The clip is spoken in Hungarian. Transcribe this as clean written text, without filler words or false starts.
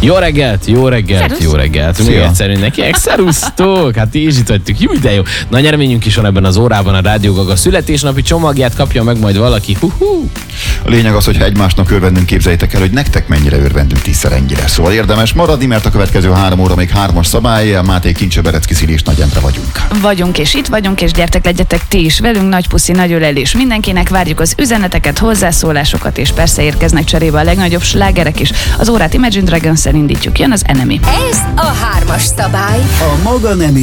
Jó reggelt, jó reggelt, Szerusz. jó reggelt. Még Szia. egyszer mindenkinek. Szerusztok! Hát ti is itt vagytok. Jó, de jó. Nagy nyereményünk is van ebben az órában, a Rádió Gaga születésnapi csomagját kapja meg majd valaki. A lényeg az, hogy ha egymásnak örvendünk, képzeljétek el, hogy nektek mennyire örvendünk tízszer ennyire. Szóval érdemes maradni, mert a következő 3 óra még 3-as szabály. Máté Kincse, Berecki Szili és Nagy Endre vagyunk. Vagyunk és itt vagyunk, és gyertek, legyetek ti is velünk. Nagy puszi, nagy ölelés mindenkinek. Várjuk az üzeneteket, hozzászólásokat, és persze érkeznek cserébe a legnagyobb slágerek is. Az órát Imagine Dragons-szel indítjuk. Jön az Enemy. Ez a 3-as szabály. A maga nemű